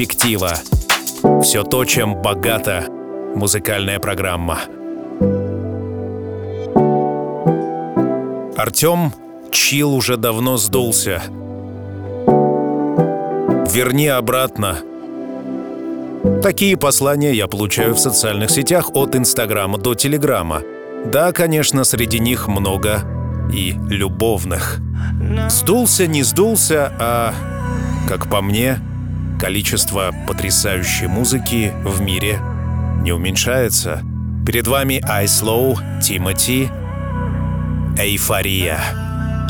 Перспектива. Все то, чем богата музыкальная программа. Артем, чил уже давно сдулся. Верни обратно. Такие послания я получаю в социальных сетях от Инстаграма до Телеграма. Да, конечно, среди них много и любовных. Сдулся, не сдулся, а, как по мне, количество потрясающей музыки в мире не уменьшается. Перед вами I Slow, Тимати, «Эйфория».